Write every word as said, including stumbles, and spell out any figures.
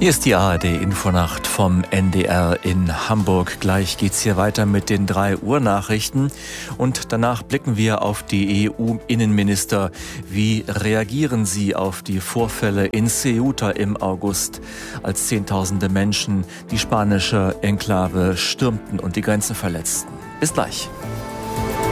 Hier ist die A R D-Infonacht vom N D R in Hamburg. Gleich geht's hier weiter mit den drei Uhr Nachrichten und danach blicken wir auf die E U-Innenminister. Wie reagieren sie auf die Vorfälle in Ceuta im August, als Zehntausende Menschen die spanische Enklave stürmten und die Grenze verletzten? Bis gleich.